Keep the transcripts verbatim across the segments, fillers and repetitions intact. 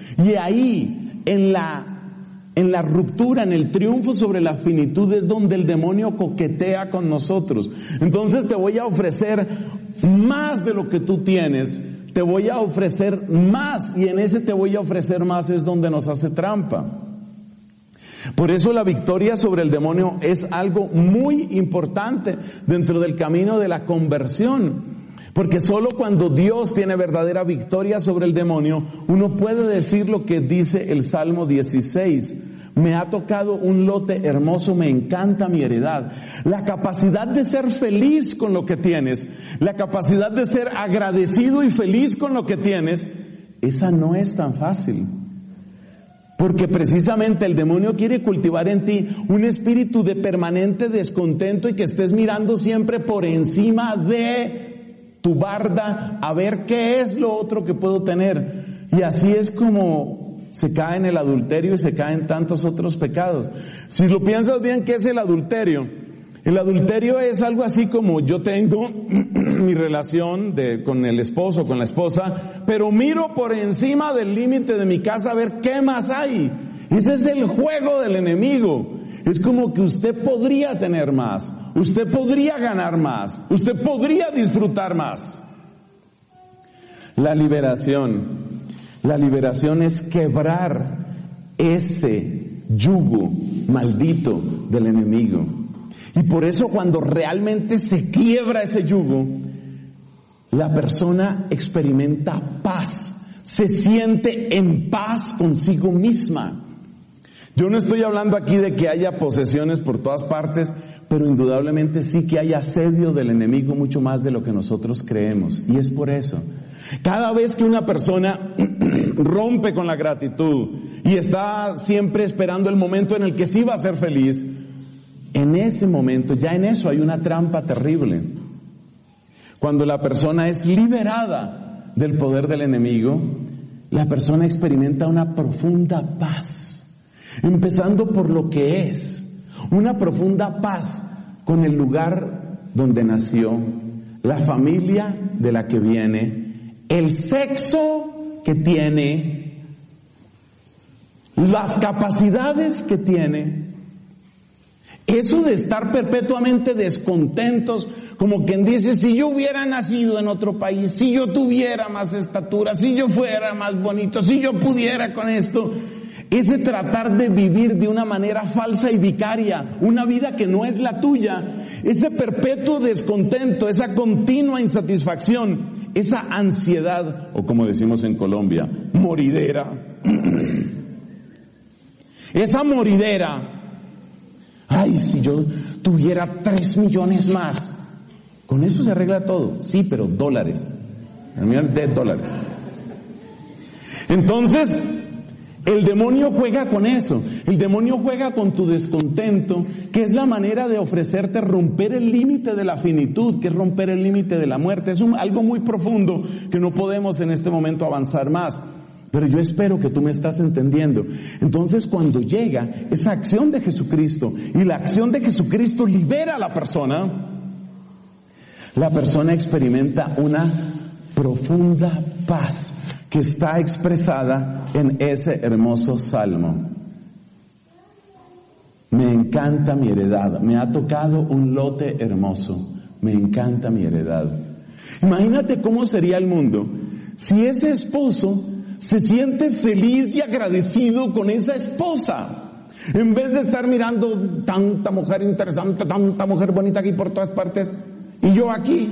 Y ahí, en la En la ruptura, en el triunfo sobre la finitud es donde el demonio coquetea con nosotros. Entonces te voy a ofrecer más de lo que tú tienes, te voy a ofrecer más, y en ese te voy a ofrecer más es donde nos hace trampa. Por eso la victoria sobre el demonio es algo muy importante dentro del camino de la conversión. Porque solo cuando Dios tiene verdadera victoria sobre el demonio, uno puede decir lo que dice el Salmo dieciséis. Me ha tocado un lote hermoso, me encanta mi heredad. La capacidad de ser feliz con lo que tienes, la capacidad de ser agradecido y feliz con lo que tienes, esa no es tan fácil. Porque precisamente el demonio quiere cultivar en ti un espíritu de permanente descontento y que estés mirando siempre por encima de tu barda a ver qué es lo otro que puedo tener. Y así es como se cae en el adulterio y se caen tantos otros pecados. Si lo piensas bien, ¿qué es el adulterio? El adulterio es algo así como yo tengo mi relación de, con el esposo, con la esposa, pero miro por encima del límite de mi casa a ver qué más hay. Ese es el juego del enemigo. Es como que usted podría tener más, usted podría ganar más, usted podría disfrutar más. La liberación, la liberación es quebrar ese yugo maldito del enemigo. Y por eso cuando realmente se quiebra ese yugo, la persona experimenta paz, se siente en paz consigo misma. Yo no estoy hablando aquí de que haya posesiones por todas partes, pero indudablemente sí que hay asedio del enemigo mucho más de lo que nosotros creemos. Y es por eso. Cada vez que una persona rompe con la gratitud y está siempre esperando el momento en el que sí va a ser feliz, en ese momento, ya en eso hay una trampa terrible. Cuando la persona es liberada del poder del enemigo, la persona experimenta una profunda paz. Empezando por lo que es, una profunda paz con el lugar donde nació, la familia de la que viene, el sexo que tiene, las capacidades que tiene. Eso de estar perpetuamente descontentos, como quien dice, si yo hubiera nacido en otro país, si yo tuviera más estatura, si yo fuera más bonito, si yo pudiera con esto. Ese tratar de vivir de una manera falsa y vicaria, una vida que no es la tuya, ese perpetuo descontento, esa continua insatisfacción, esa ansiedad, o como decimos en Colombia, moridera. Esa moridera. Ay, si yo tuviera tres millones más, con eso se arregla todo. Sí, pero dólares. De dólares. Entonces, el demonio juega con eso, el demonio juega con tu descontento, que es la manera de ofrecerte romper el límite de la finitud, que es romper el límite de la muerte. Es un, algo muy profundo que no podemos en este momento avanzar más, pero yo espero que tú me estás entendiendo. Entonces cuando llega esa acción de Jesucristo, y la acción de Jesucristo libera a la persona, la persona experimenta una profunda paz, que está expresada en ese hermoso salmo. Me encanta mi heredad, me ha tocado un lote hermoso, me encanta mi heredad. Imagínate cómo sería el mundo si ese esposo se siente feliz y agradecido con esa esposa, en vez de estar mirando tanta mujer interesante, tanta mujer bonita aquí por todas partes, y yo aquí.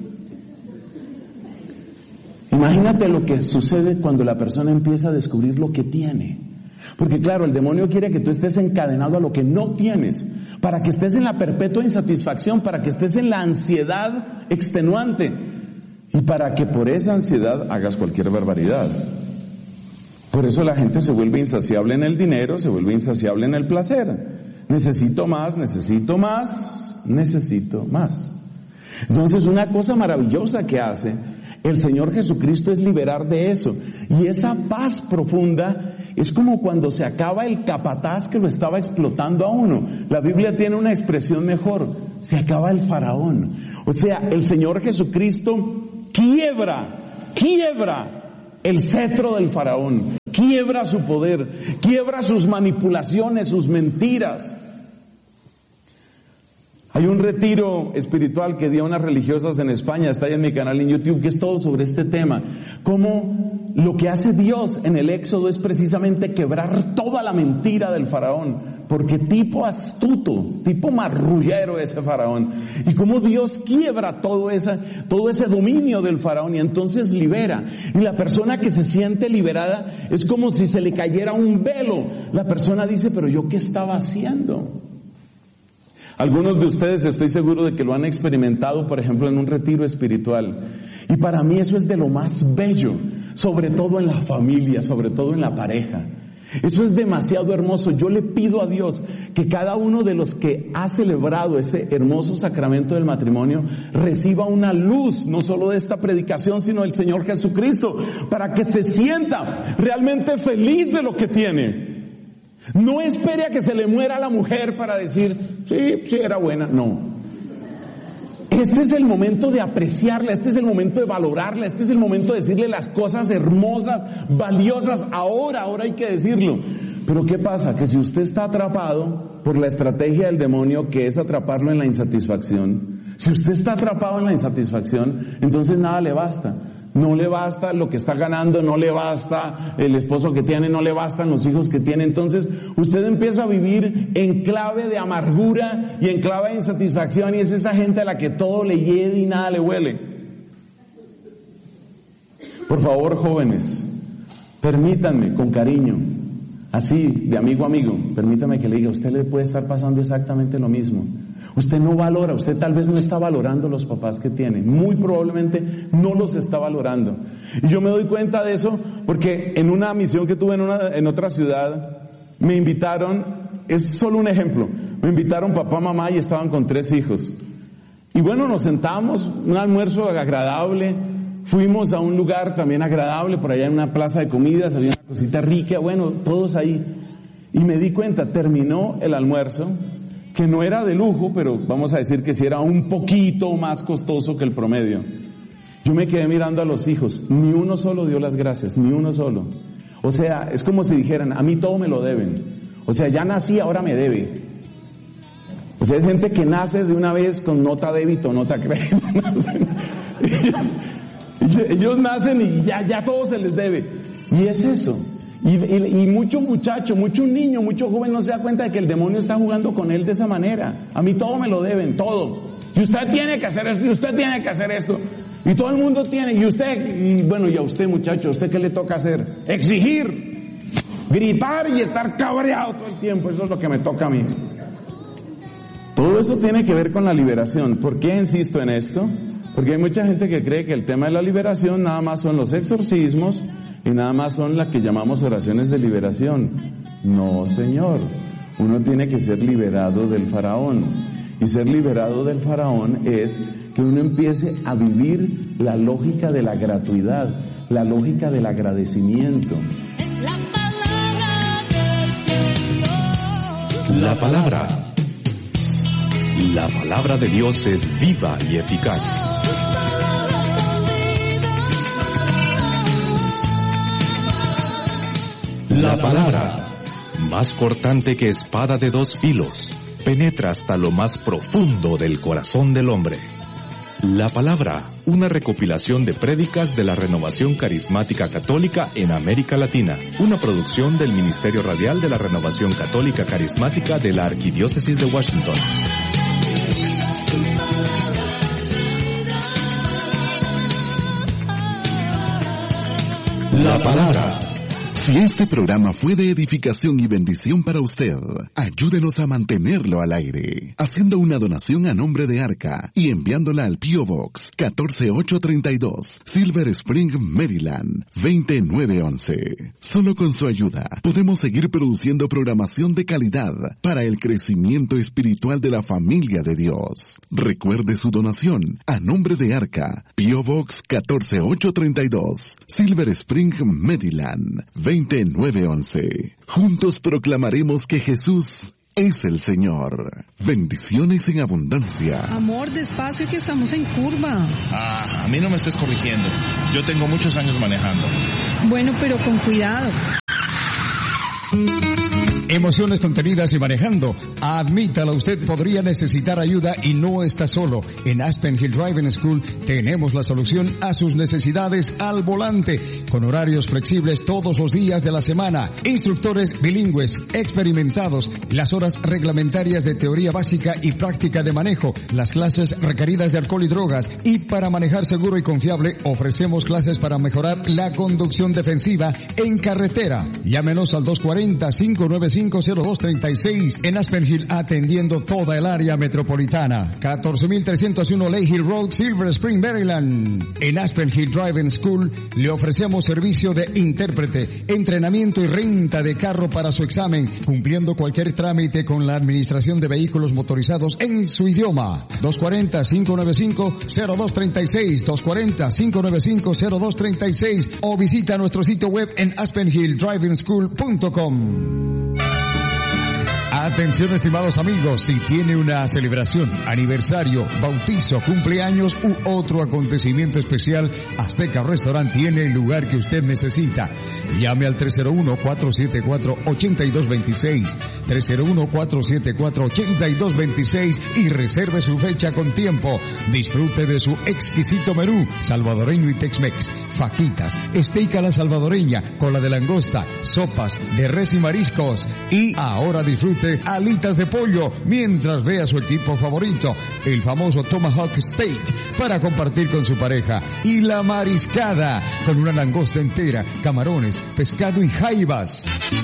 Imagínate lo que sucede cuando la persona empieza a descubrir lo que tiene. Porque claro, el demonio quiere que tú estés encadenado a lo que no tienes, para que estés en la perpetua insatisfacción, para que estés en la ansiedad extenuante, y para que por esa ansiedad hagas cualquier barbaridad. Por eso la gente se vuelve insaciable en el dinero, se vuelve insaciable en el placer. Necesito más, necesito más, necesito más. Entonces una cosa maravillosa que hace el Señor Jesucristo es liberar de eso. Y esa paz profunda es como cuando se acaba el capataz que lo estaba explotando a uno. La Biblia tiene una expresión mejor: se acaba el faraón. O sea, el Señor Jesucristo quiebra, quiebra el cetro del faraón. quiebra su poder, quiebra sus manipulaciones, sus mentiras. Hay un retiro espiritual que dio unas religiosas en España, está ahí en mi canal en YouTube, que es todo sobre este tema. Cómo lo que hace Dios en el Éxodo es precisamente quebrar toda la mentira del faraón, porque tipo astuto, tipo marrullero ese faraón. Y cómo Dios quiebra todo ese, todo ese dominio del faraón y entonces libera. Y la persona que se siente liberada es como si se le cayera un velo. La persona dice, pero ¿yo qué estaba haciendo? Algunos de ustedes estoy seguro de que lo han experimentado, por ejemplo, en un retiro espiritual. Y para mí eso es de lo más bello, sobre todo en la familia, sobre todo en la pareja. Eso es demasiado hermoso. Yo le pido a Dios que cada uno de los que ha celebrado ese hermoso sacramento del matrimonio reciba una luz, no solo de esta predicación, sino del Señor Jesucristo, para que se sienta realmente feliz de lo que tiene. No espere a que se le muera a la mujer para decir, sí, sí era buena. No. Este es el momento de apreciarla, este es el momento de valorarla, este es el momento de decirle las cosas hermosas, valiosas. Ahora, ahora hay que decirlo. Pero ¿qué pasa? Que si usted está atrapado por la estrategia del demonio, que es atraparlo en la insatisfacción, si usted está atrapado en la insatisfacción, entonces nada le basta. No le basta lo que está ganando, no le basta el esposo que tiene, no le bastan los hijos que tiene. Entonces usted empieza a vivir en clave de amargura y en clave de insatisfacción, y es esa gente a la que todo le hiede y nada le huele. Por favor, jóvenes, permítanme con cariño, así de amigo a amigo, permítame que le diga, a usted le puede estar pasando exactamente lo mismo. Usted no valora, usted tal vez no está valorando los papás que tiene, muy probablemente no los está valorando. Y yo me doy cuenta de eso porque en una misión que tuve en, una, en otra ciudad, me invitaron, es solo un ejemplo, me invitaron papá, mamá y estaban con tres hijos. Y bueno, nos sentamos, un almuerzo agradable, fuimos a un lugar también agradable, por allá en una plaza de comidas, había una cosita rica, bueno, todos ahí. Y me di cuenta, terminó el almuerzo, que no era de lujo, pero vamos a decir que sí era un poquito más costoso que el promedio. Yo me quedé mirando a los hijos, ni uno solo dio las gracias, ni uno solo. O sea, es como si dijeran, a mí todo me lo deben. O sea, ya nací, ahora me debe. O sea, hay gente que nace de una vez con nota débito, nota crédito. ellos, ellos nacen y ya, ya todo se les debe. Y es eso. Y, y, y mucho muchacho, mucho niño, mucho joven no se da cuenta de que el demonio está jugando con él de esa manera. A mí todo me lo deben, todo. Y usted tiene que hacer esto, y usted tiene que hacer esto. Y todo el mundo tiene, y usted, y bueno, y a usted muchacho, ¿a usted qué le toca hacer? Exigir, gritar y estar cabreado todo el tiempo. Eso es lo que me toca a mí. Todo eso tiene que ver con la liberación. ¿Por qué insisto en esto? Porque hay mucha gente que cree que el tema de la liberación nada más son los exorcismos y nada más son las que llamamos oraciones de liberación. No, señor. Uno tiene que ser liberado del faraón. Y ser liberado del faraón es que uno empiece a vivir la lógica de la gratuidad, la lógica del agradecimiento. Es la palabra del Señor. La palabra. La palabra de Dios es viva y eficaz. La palabra, más cortante que espada de dos filos, penetra hasta lo más profundo del corazón del hombre. La palabra, una recopilación de prédicas de la Renovación Carismática Católica en América Latina, una producción del Ministerio Radial de la Renovación Católica Carismática de la Arquidiócesis de Washington. La palabra. Si este programa fue de edificación y bendición para usted, ayúdenos a mantenerlo al aire, haciendo una donación a nombre de Arca y enviándola al P O Box catorce ocho treinta y dos, Silver Spring, Maryland, veinte nueve once. Solo con su ayuda podemos seguir produciendo programación de calidad para el crecimiento espiritual de la familia de Dios. Recuerde su donación a nombre de Arca, P O Box catorce ocho treinta y dos, Silver Spring, Maryland, veinte nueve once. Juntos proclamaremos que Jesús es el Señor. Bendiciones en abundancia. Amor, despacio que estamos en curva. Ah, a mí no me estés corrigiendo. Yo tengo muchos años manejando. Bueno, pero con cuidado. Emociones contenidas y manejando. Admítala, usted podría necesitar ayuda y no está solo. En Aspen Hill Driving School tenemos la solución a sus necesidades al volante, con horarios flexibles todos los días de la semana, instructores bilingües, experimentados, las horas reglamentarias de teoría básica y práctica de manejo, las clases requeridas de alcohol y drogas, y para manejar seguro y confiable ofrecemos clases para mejorar la conducción defensiva en carretera. Llámenos al dos cuatro cero, cinco nueve cinco, cero dos tres seis en Aspen Hill, atendiendo toda el área metropolitana. catorce mil trescientos uno Lake Hill Road, Silver Spring, Maryland. En Aspen Hill Driving School le ofrecemos servicio de intérprete, entrenamiento y renta de carro para su examen, cumpliendo cualquier trámite con la administración de vehículos motorizados en su idioma. dos cuatro cero, cinco nueve cinco, cero dos tres seis, dos cuatro cero, cinco nueve cinco, cero dos tres seis o visita nuestro sitio web en aspen hill driving school punto com. Atención, estimados amigos, si tiene una celebración, aniversario, bautizo, cumpleaños u otro acontecimiento especial, Azteca Restaurant tiene el lugar que usted necesita. Llame al tres cero uno, cuatro siete cuatro, ocho dos dos seis, tres cero uno, cuatro siete cuatro, ocho dos dos seis y reserve su fecha con tiempo. Disfrute de su exquisito menú salvadoreño y Tex-Mex, fajitas, steak a la salvadoreña, cola de langosta, sopas de res y mariscos, y ahora disfrute alitas de pollo mientras ve a su equipo favorito, el famoso Tomahawk Steak, para compartir con su pareja, y la mariscada con una langosta entera, camarones, pescado y jaivas.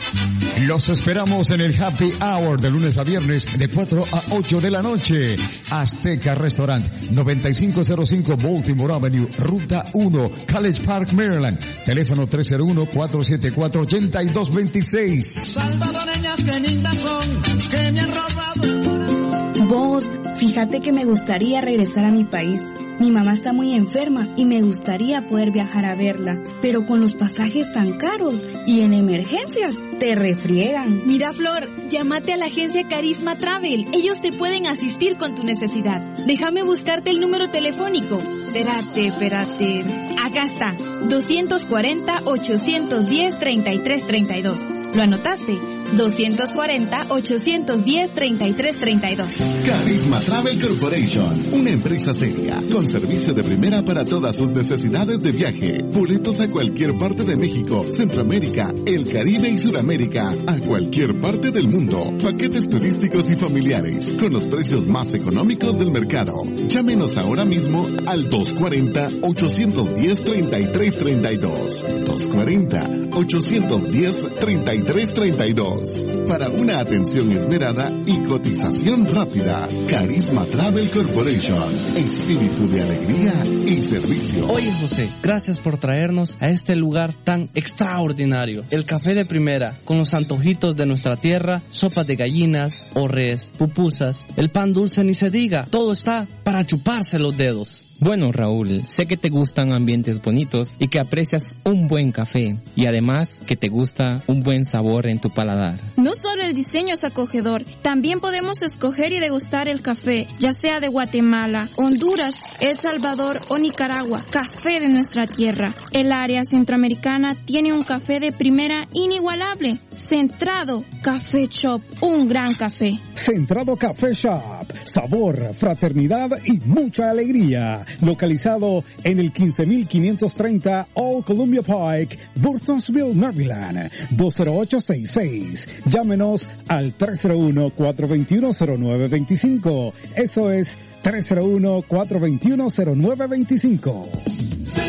Los esperamos en el Happy Hour de lunes a viernes de cuatro a ocho de la noche. Azteca Restaurant, noventa y cinco cero cinco Baltimore Avenue, Ruta uno, College Park, Maryland. Teléfono tres cero uno, cuatro siete cuatro, ocho dos dos seis. Salvadoreñas que lindas son, que me han robado el corazón. Vos, fíjate que me gustaría regresar a mi país. Mi mamá está muy enferma y me gustaría poder viajar a verla, pero con los pasajes tan caros y en emergencias te refriegan. Mira, Flor, llámate a la agencia Carisma Travel. Ellos te pueden asistir con tu necesidad. Déjame buscarte el número telefónico. Espérate, espérate. Acá está. dos cuatro cero, ocho uno cero, tres tres tres dos. ¿Lo anotaste? dos cuatro cero, ocho uno cero, tres tres tres dos. Carisma Travel Corporation, una empresa seria, con servicio de primera para todas sus necesidades de viaje. Boletos a cualquier parte de México, Centroamérica, el Caribe y Sudamérica, a cualquier parte del mundo. Paquetes turísticos y familiares, con los precios más económicos del mercado. Llámenos ahora mismo al dos cuatro cero, ocho uno cero, tres tres tres dos. dos cuatro cero, ocho uno cero, tres tres tres dos. Para una atención esmerada y cotización rápida. Carisma Travel Corporation. Espíritu de alegría y servicio. Oye, José, gracias por traernos a este lugar tan extraordinario. El café de primera, con los antojitos de nuestra tierra, sopas de gallinas, o res, pupusas, el pan dulce ni se diga. Todo está para chuparse los dedos. Bueno, Raúl, sé que te gustan ambientes bonitos y que aprecias un buen café, y además que te gusta un buen sabor en tu paladar. No solo el diseño es acogedor, también podemos escoger y degustar el café, ya sea de Guatemala, Honduras, El Salvador o Nicaragua, café de nuestra tierra. El área centroamericana tiene un café de primera inigualable. Centrado Café Shop, un gran café. Centrado Café Shop, sabor, fraternidad y mucha alegría. Localizado en el quince mil quinientos treinta Old Columbia Pike, Burtonsville, Maryland, dos cero ocho seis seis. Llámenos al tres cero uno, cuatro dos uno, cero nueve dos cinco. Eso es tres cero uno, cuatro dos uno, cero nueve dos cinco.